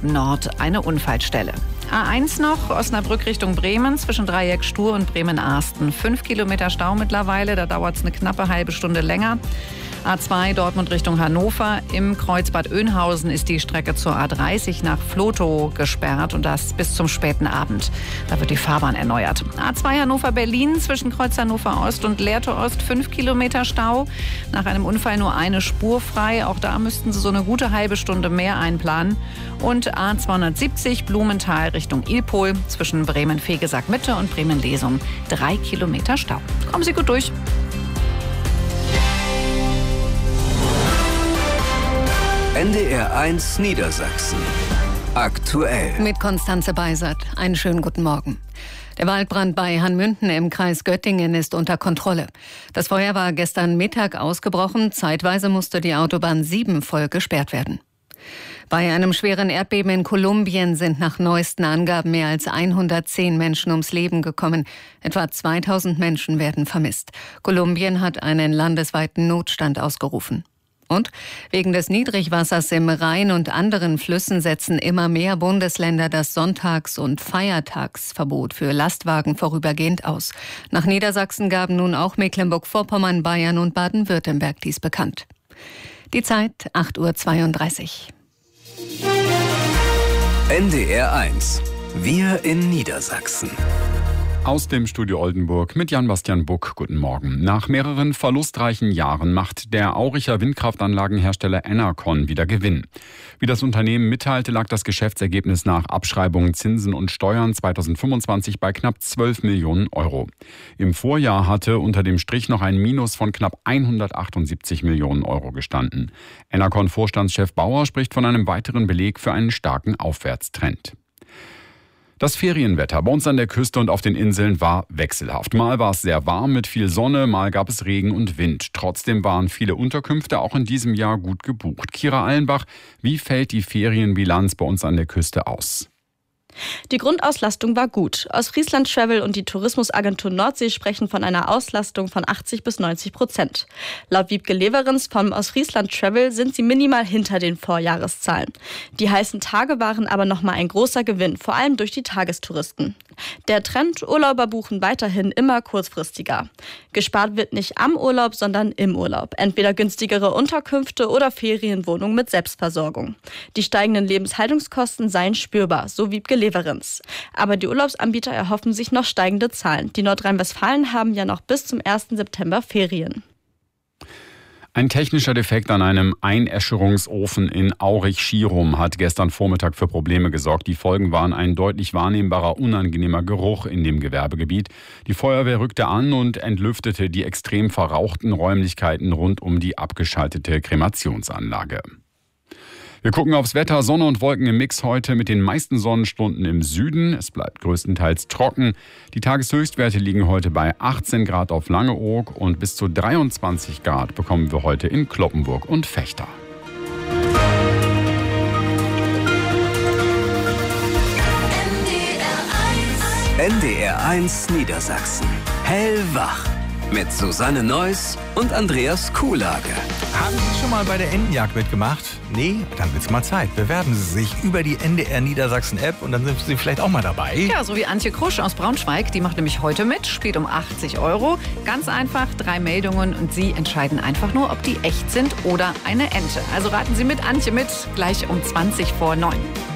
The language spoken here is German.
Nord eine Unfallstelle. A1 noch, Osnabrück Richtung Bremen, zwischen Dreieck Stur und Bremen-Arsten. 5 Kilometer Stau mittlerweile, da dauert es eine knappe halbe Stunde länger. A2 Dortmund Richtung Hannover. Im Kreuzbad Oeynhausen ist die Strecke zur A30 nach Vlotho gesperrt und das bis zum späten Abend. Da wird die Fahrbahn erneuert. A2 Hannover-Berlin zwischen Kreuz Hannover Ost und Lehrte Ost 5 Kilometer Stau. Nach einem Unfall nur eine Spur frei. Auch da müssten Sie so eine gute halbe Stunde mehr einplanen. Und A270 Blumenthal Richtung Ilpol zwischen Bremen-Fegesack Mitte und Bremen-Lesum 3 Kilometer Stau. Kommen Sie gut durch. NDR 1 Niedersachsen. Aktuell. Mit Konstanze Beisert. Einen schönen guten Morgen. Der Waldbrand bei Hanmünden im Kreis Göttingen ist unter Kontrolle. Das Feuer war gestern Mittag ausgebrochen. Zeitweise musste die Autobahn 7 voll gesperrt werden. Bei einem schweren Erdbeben in Kolumbien sind nach neuesten Angaben mehr als 110 Menschen ums Leben gekommen. Etwa 2000 Menschen werden vermisst. Kolumbien hat einen landesweiten Notstand ausgerufen. Und wegen des Niedrigwassers im Rhein und anderen Flüssen setzen immer mehr Bundesländer das Sonntags- und Feiertagsverbot für Lastwagen vorübergehend aus. Nach Niedersachsen gaben nun auch Mecklenburg-Vorpommern, Bayern und Baden-Württemberg dies bekannt. Die Zeit 8:32 Uhr. NDR 1. Wir in Niedersachsen. Aus dem Studio Oldenburg mit Jan-Bastian Buck. Guten Morgen. Nach mehreren verlustreichen Jahren macht der Auricher Windkraftanlagenhersteller Enercon wieder Gewinn. Wie das Unternehmen mitteilte, lag das Geschäftsergebnis nach Abschreibungen, Zinsen und Steuern 2025 bei knapp 12 Millionen Euro. Im Vorjahr hatte unter dem Strich noch ein Minus von knapp 178 Millionen Euro gestanden. Enercon-Vorstandschef Bauer spricht von einem weiteren Beleg für einen starken Aufwärtstrend. Das Ferienwetter bei uns an der Küste und auf den Inseln war wechselhaft. Mal war es sehr warm mit viel Sonne, mal gab es Regen und Wind. Trotzdem waren viele Unterkünfte auch in diesem Jahr gut gebucht. Kira Allenbach, wie fällt die Ferienbilanz bei uns an der Küste aus? Die Grundauslastung war gut. Ostfriesland Travel und die Tourismusagentur Nordsee sprechen von einer Auslastung von 80-90%. Laut Wiebke Leverens vom Ostfriesland Travel sind sie minimal hinter den Vorjahreszahlen. Die heißen Tage waren aber nochmal ein großer Gewinn, vor allem durch die Tagestouristen. Der Trend, Urlauber buchen weiterhin immer kurzfristiger. Gespart wird nicht am Urlaub, sondern im Urlaub. Entweder günstigere Unterkünfte oder Ferienwohnungen mit Selbstversorgung. Die steigenden Lebenshaltungskosten seien spürbar, so Wiebke Leverens. Aber die Urlaubsanbieter erhoffen sich noch steigende Zahlen. Die Nordrhein-Westfalen haben ja noch bis zum 1. September Ferien. Ein technischer Defekt an einem Einäscherungsofen in Aurich-Schierum hat gestern Vormittag für Probleme gesorgt. Die Folgen waren ein deutlich wahrnehmbarer, unangenehmer Geruch in dem Gewerbegebiet. Die Feuerwehr rückte an und entlüftete die extrem verrauchten Räumlichkeiten rund um die abgeschaltete Kremationsanlage. Wir gucken aufs Wetter. Sonne und Wolken im Mix heute mit den meisten Sonnenstunden im Süden. Es bleibt größtenteils trocken. Die Tageshöchstwerte liegen heute bei 18 Grad auf Langeoog und bis zu 23 Grad bekommen wir heute in Cloppenburg und Vechta. NDR 1 Niedersachsen. Hellwach. Mit Susanne Neuss und Andreas Kuhlage. Haben Sie schon mal bei der Entenjagd mitgemacht? Nee? Dann wird's mal Zeit. Bewerben Sie sich über die NDR Niedersachsen App und dann sind Sie vielleicht auch mal dabei. Ja, so wie Antje Krusch aus Braunschweig, die macht nämlich heute mit, spielt um 80 €. Ganz einfach, 3 Meldungen und Sie entscheiden einfach nur, ob die echt sind oder eine Ente. Also raten Sie mit Antje mit, gleich um 20 vor 9.